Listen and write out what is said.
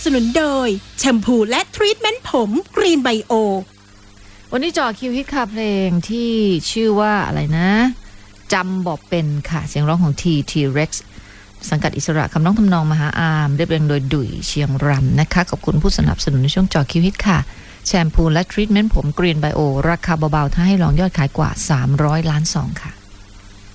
สนุนโดยแชมพูและทรีทเมนต์ผมกรีนไบโอวันนี้จ่อคิวฮิตค่ะเพลงที่ชื่อว่าอะไรนะจำบอกเป็นค่ะเสียงร้องของ T-Rex สังกัดอิสระคำร้องทำนองมหาอามเรียบเรียงโดยดุยเชียงรำนะคะขอบคุณผู้สนับสนุนในช่วงจ่อคิวฮิตค่ะแชมพูและทรีทเมนต์ผมกรีนไบโอราคาเบาๆถ้าให้ลองยอดขายกว่า300 ล้านซองค่ะ